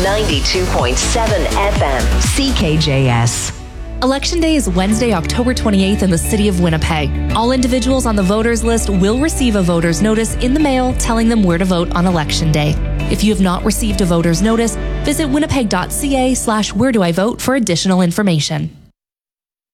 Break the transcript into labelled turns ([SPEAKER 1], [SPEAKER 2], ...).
[SPEAKER 1] 92.7 FM, CKJS.
[SPEAKER 2] Election Day is Wednesday, October 28th in the city of Winnipeg. All individuals on the voters list will receive a voter's notice in the mail telling them where to vote on Election Day. If you have not received a voter's notice, visit winnipeg.ca/where-do-I-vote for additional information.